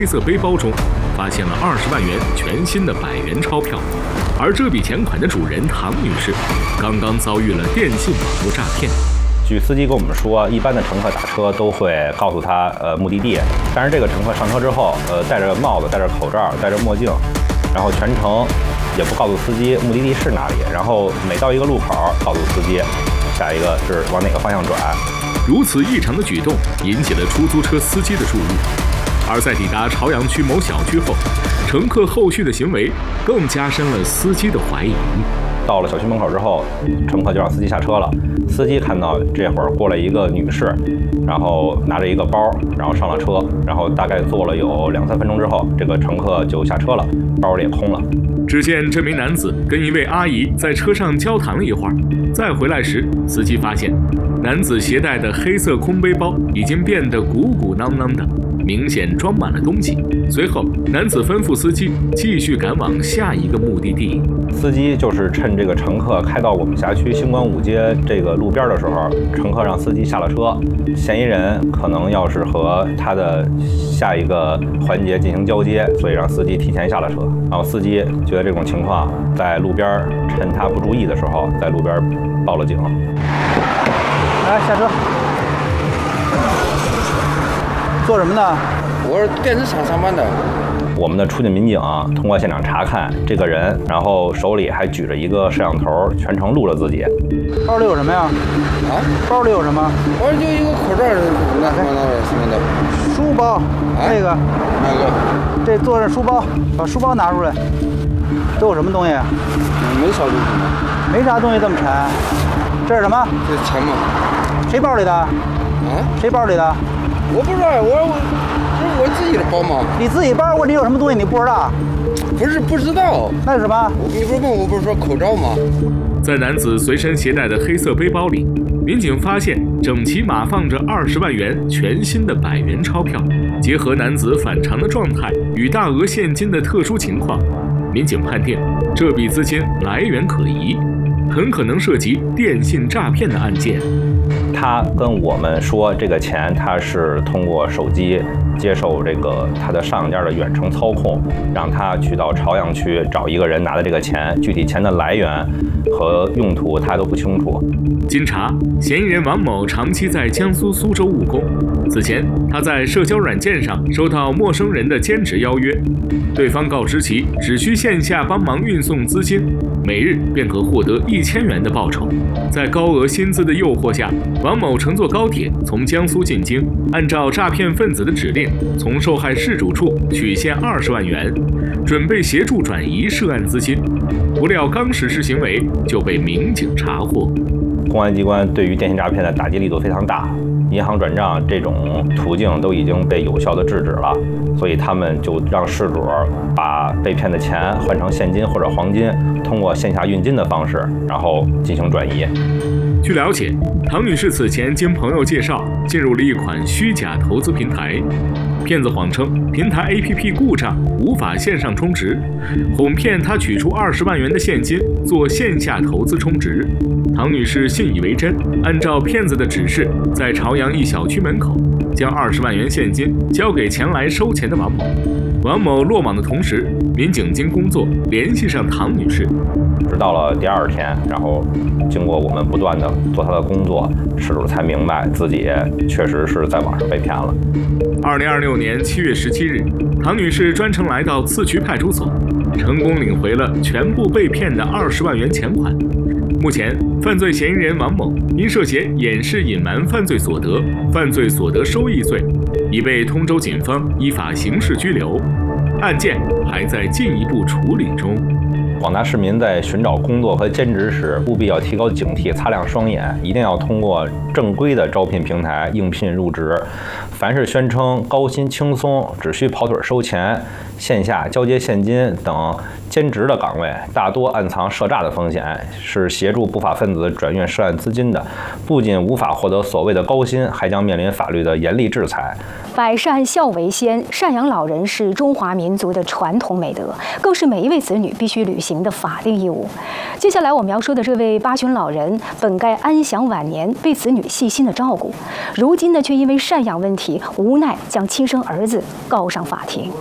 黑色背包中发现了20万元全新的100元钞票，而这笔钱款的主人唐女士刚刚遭遇了电信网络诈骗。 据司机跟我们说，一般的乘客打车都会告诉他目的地，但是这个乘客上车之后，戴着帽子、戴着口罩、戴着墨镜，然后全程也不告诉司机目的地是哪里，然后每到一个路口告诉司机下一个是往哪个方向转。 如此异常的举动引起了出租车司机的注意，而在抵达朝阳区某小区后，乘客后续的行为更加深了司机的怀疑。 到了小区门口之后，乘客就让司机下车了。司机看到这会儿过来一个女士，然后拿着一个包，然后上了车，然后大概坐了有2-3分钟之后，这个乘客就下车了，包也空了。 只见这名男子跟一位阿姨在车上交谈了一会儿，再回来时，司机发现男子携带的黑色空背包已经变得鼓鼓囊囊的，明显装满了东西。随后，男子吩咐司机继续赶往下一个目的地。 司机就是趁这个乘客开到我们辖区星光5街这个路边的时候，乘客让司机下了车。嫌疑人可能要是和他的下一个环节进行交接，所以让司机提前下了车。然后司机觉得这种情况，在路边趁他不注意的时候，在路边报了警。 来，下车。做什么呢？ 我是电子厂上班的。 我们的出境民警通过现场查看这个人，然后手里还举着一个摄像头，全程录了自己。 包里有什么呀？ 啊？ 包里有什么？ 包里就一个口罩，那什么的。 书包，这个。 哪个？ 这坐着书包，把书包拿出来。都有什么东西？ 没啥东西。 没啥东西这么沉。这是什么？ 这是钱嘛。 谁包里的？啊？谁包里的？ 我不知道，这是我自己的包吗？ 你自己包，问你有什么东西你不知道？ 不知道。 那是什么？ 你不是问我不是说口罩吗？ 在男子随身携带的黑色背包里，民警发现整齐码放着20万元全新的100元钞票。结合男子反常的状态与大额现金的特殊情况，民警判定这笔资金来源可疑，很可能涉及电信诈骗的案件。 他跟我们说，这个钱他是通过手机接受这个他的上家的远程操控，让他去到朝阳区找一个人拿的这个钱，具体钱的来源和用途他都不清楚。 经查，嫌疑人王某长期在江苏苏州务工，此前他在社交软件上收到陌生人的兼职邀约，对方告知其只需线下帮忙运送资金，每日便可获得1000元的报酬。在高额薪资的诱惑下，王某乘坐高铁从江苏进京，按照诈骗分子的指令，从受害事主处取现20万元，准备协助转移涉案资金。不料刚实施行为就被民警查获。 公安机关对于电信诈骗的打击力度非常大，银行转账这种途径都已经被有效的制止了，所以他们就让事主把被骗的钱换成现金或者黄金，通过线下运金的方式，然后进行转移。 据了解，唐女士此前经朋友介绍进入了一款虚假投资平台，骗子谎称平台 APP 故障无法线上充值，哄骗她取出20万元的现金做线下投资充值。唐女士信以为真，按照骗子的指示，在朝阳一小区门口将20万元现金交给前来收钱的王某。王某落网的同时，民警经工作联系上唐女士。 直到了第2天，然后经过我们不断的做他的工作，事主才明白自己确实是在网上被骗了。 2026年7月17日，唐女士专程来到次区派出所，成功领回了全部被骗的20万元钱款。目前，犯罪嫌疑人王某因涉嫌掩饰隐瞒犯罪所得、犯罪所得收益罪，已被通州警方依法刑事拘留，案件还在进一步处理中。 广大市民在寻找工作和兼职时，务必要提高警惕，擦亮双眼，一定要通过正规的招聘平台应聘入职。凡是宣称高薪轻松、只需跑腿收钱、线下交接现金等兼职的岗位，大多暗藏涉诈的风险，是协助不法分子转运涉案资金的，不仅无法获得所谓的高薪，还将面临法律的严厉制裁。 百善孝为先，赡养老人是中华民族的传统美德，更是每一位子女必须履行的法定义务。接下来我们要说的这位八旬老人，本该安享晚年，被子女细心的照顾，如今呢，却因为赡养问题，无奈将亲生儿子告上法庭。